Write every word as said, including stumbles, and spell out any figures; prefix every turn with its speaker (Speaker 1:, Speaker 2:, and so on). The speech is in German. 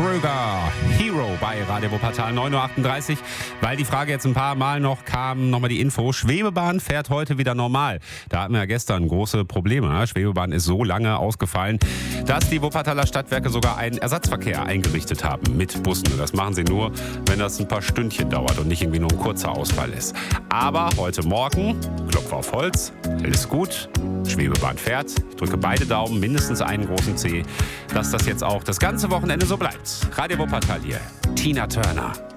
Speaker 1: Krüger, Hero bei Radio Wuppertal, neun Uhr achtunddreißig. Weil die Frage jetzt ein paar Mal noch kam, nochmal die Info. Schwebebahn fährt heute wieder normal. Da hatten wir ja gestern große Probleme. Schwebebahn ist so lange ausgefallen, dass die Wuppertaler Stadtwerke sogar einen Ersatzverkehr eingerichtet haben mit Bussen. Das machen sie nur, wenn das ein paar Stündchen dauert und nicht irgendwie nur ein kurzer Ausfall ist. Aber heute Morgen, Klopfer auf Holz, alles gut. Schwebebahn fährt. Ich drücke beide Daumen, mindestens einen großen C, dass das jetzt auch das ganze Wochenende so bleibt. Radio Wuppertal hier, Tina Turner.